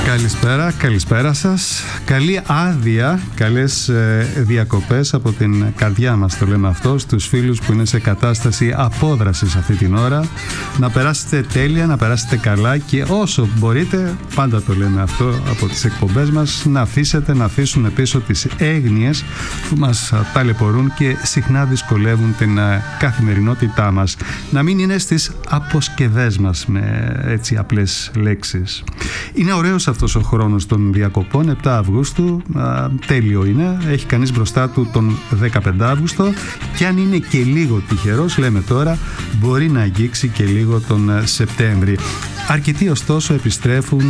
Καλησπέρα σας. Καλή άδεια, καλές διακοπές από την καρδιά μας, το λέμε αυτό, στους φίλους που είναι σε κατάσταση απόδρασης αυτή την ώρα. Να περάσετε τέλεια, να περάσετε καλά και όσο μπορείτε, πάντα το λέμε αυτό από τις εκπομπές μας, να αφήσουν πίσω τις έγνοιες που μας ταλαιπωρούν και συχνά δυσκολεύουν την καθημερινότητά μας. Να μην είναι στις αποσκευές μας με έτσι απλές λέξεις. Είναι ωραίος αυτός ο χρόνος των διακοπών, 7 Αυγούστου, τέλειο είναι, έχει κανείς μπροστά του τον 15 Αύγουστο και αν είναι και λίγο τυχερός, λέμε τώρα, μπορεί να αγγίξει και λίγο τον Σεπτέμβρη. Αρκετοί ωστόσο επιστρέφουν